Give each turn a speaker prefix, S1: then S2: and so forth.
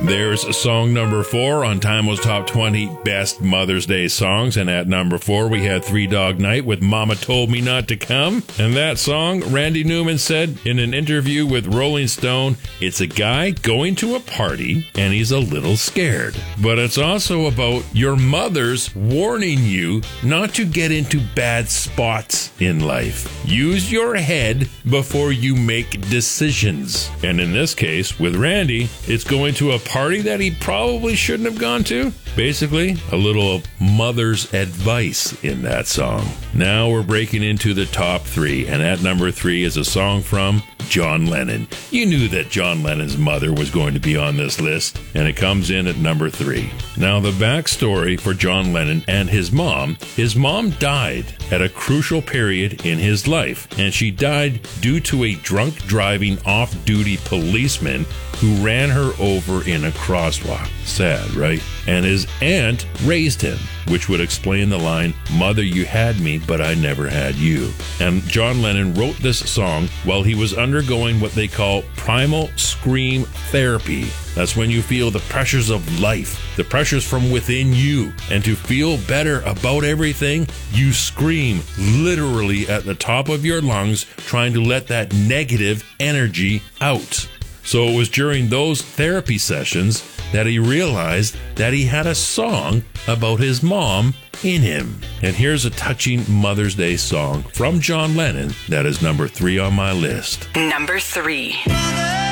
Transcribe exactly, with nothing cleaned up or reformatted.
S1: There's song number four on Time Was Top twenty Best Mother's Day Songs. And at number four, we had Three Dog Night with Mama Told Me Not to Come. And that song, Randy Newman said in an interview with Rolling Stone, it's a guy going to a party and he's a little scared. But it's also about your mother's warning you not to get into bad spots in life. Use your head before you make decisions. And in this case, with Randy, it's going to a party that he probably shouldn't have gone to. Basically, a little mother's advice in that song. Now we're breaking into the top three, and at number three is a song from John Lennon. You knew that John Lennon's mother was going to be on this list, and it comes in at number three. Now, the backstory for John Lennon and his mom, his mom died at a crucial period in his life, and she died due to a drunk driving off-duty policeman who ran her over in a crosswalk. Sad, right? And his aunt raised him, which would explain the line, "Mother, you had me, but I never had you." And John Lennon wrote this song while he was undergoing what they call primal scream therapy. That's when you feel the pressures of life, the pressures from within you. And to feel better about everything, you scream literally at the top of your lungs, trying to let that negative energy out. So it was during those therapy sessions that he realized that he had a song about his mom in him. And here's a touching Mother's Day song from John Lennon that is number three on my list.
S2: Number three.